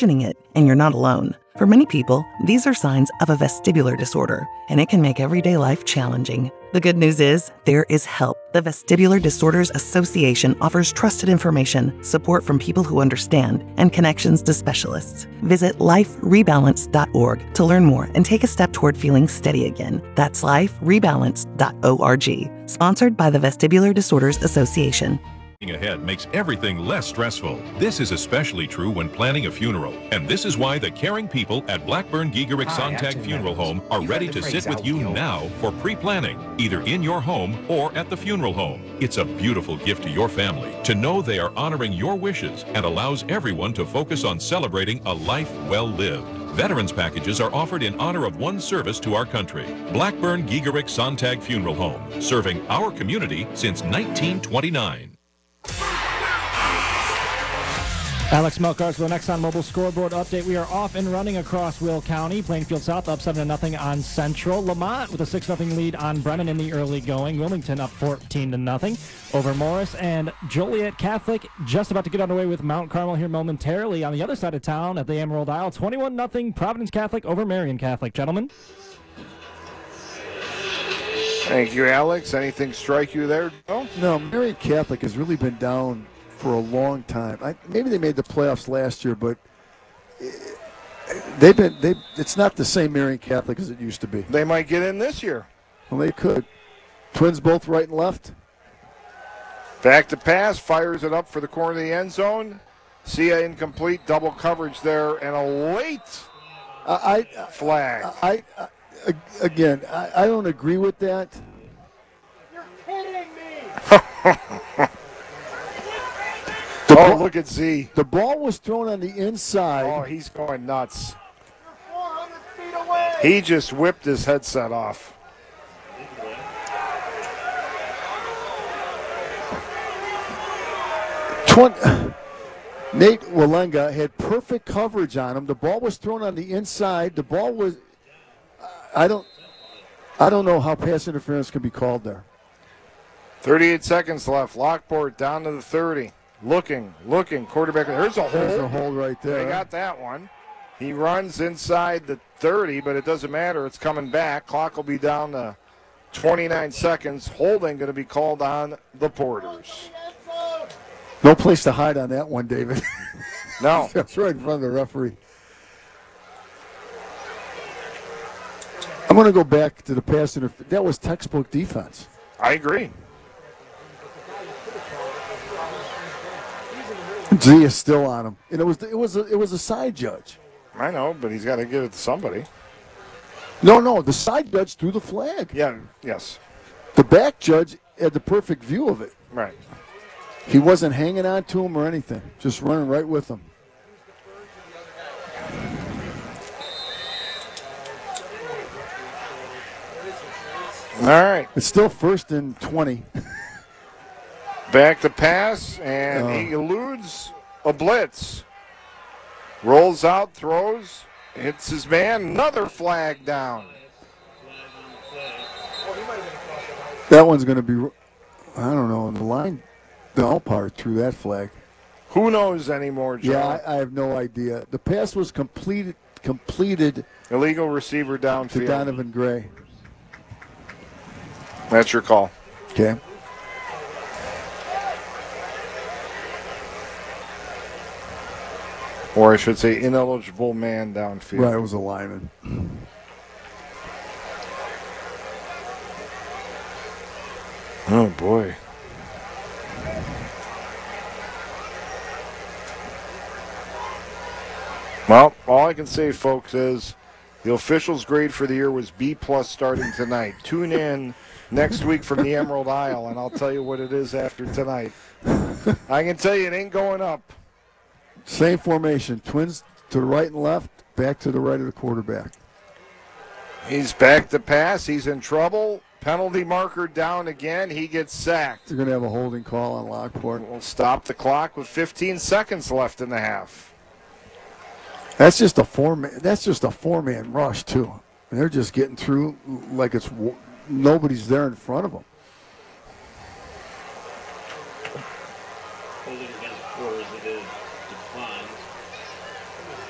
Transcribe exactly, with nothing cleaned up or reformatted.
mentioning it, and you're not alone. For many people, these are signs of a vestibular disorder, and it can make everyday life challenging. The good news is, there is help. The Vestibular Disorders Association offers trusted information, support from people who understand, and connections to specialists. Visit life rebalance dot org to learn more and take a step toward feeling steady again. That's life rebalance dot org. Sponsored by the Vestibular Disorders Association. Ahead makes everything less stressful. This is especially true when planning a funeral. And this is why the caring people at Blackburn Giegerick Sontag Funeral Home are ready to sit with you now for pre-planning, either in your home or at the funeral home. It's a beautiful gift to your family to know they are honoring your wishes and allows everyone to focus on celebrating a life well lived. Veterans packages are offered in honor of one service to our country. Blackburn Giegerick Sontag Funeral Home, serving our community since nineteen twenty-nine. Alex Melkars with the ExxonMobil scoreboard update. We are off and running across Will County. Plainfield South up seven to nothing on Central. Lamont with a six nothing lead on Brennan in the early going. Wilmington up fourteen to nothing over Morris. And Joliet Catholic just about to get underway with Mount Carmel here momentarily on the other side of town at the Emerald Isle. twenty-one nothing Providence Catholic over Marion Catholic. Gentlemen. Thank you, Alex. Anything strike you there, Joe? No, Marion Catholic has really been down for a long time. I, maybe they made the playoffs last year, but they've been. They. It's not the same Marion Catholic as it used to be. They might get in this year. Well, they could. Twins both right and left. Back to pass, fires it up for the corner of the end zone. Sia incomplete, double coverage there, and a late I, I flag. I, I, I again, I, I don't agree with that. You're kidding me. The oh, ball, look at Z. The ball was thrown on the inside. Oh, he's going nuts. You're four hundred feet away. He just whipped his headset off. twenty, Nate Walenga had perfect coverage on him. The ball was thrown on the inside. The ball was I don't I don't know how pass interference can be called there. thirty-eight seconds left. Lockport down to the thirty. Looking, looking, quarterback. There's a hold. There's a hold right there. They got that one. He runs inside the thirty, but it doesn't matter. It's coming back. Clock will be down to twenty-nine seconds. Holding going to be called on the Porters. No place to hide on that one, David. No. That's right in front of the referee. I'm going to go back to the pass interference. That was textbook defense. I agree. Z is still on him, and it was it was a, it was a side judge. I know, but he's got to give it to somebody. No, no, the side judge threw the flag. Yeah, yes. The back judge had the perfect view of it. Right. He wasn't hanging on to him or anything, just running right with him. All right. It's still first and twenty. Back to pass, and oh. he eludes a blitz. Rolls out, throws, hits his man. Another flag down. That one's going to be, I don't know, the line, the umpire threw that flag. Who knows anymore, Joe? Yeah, I, I have no idea. The pass was completed, completed. Illegal receiver downfield. To Donovan Gray. That's your call. Okay. Or I should say ineligible man downfield. Right, it was a lineman. Oh, boy. Well, all I can say, folks, is the officials' grade for the year was B plus starting tonight. Tune in next week from the Emerald Isle, and I'll tell you what it is after tonight. I can tell you it ain't going up. Same formation. Twins to the right and left, back to the right of the quarterback. He's back to pass. He's in trouble. Penalty marker down again. He gets sacked. They're going to have a holding call on Lockport. We'll stop the clock with fifteen seconds left in the half. That's just a four man. That's just a four man rush too. And they're just getting through like it's nobody's there in front of them.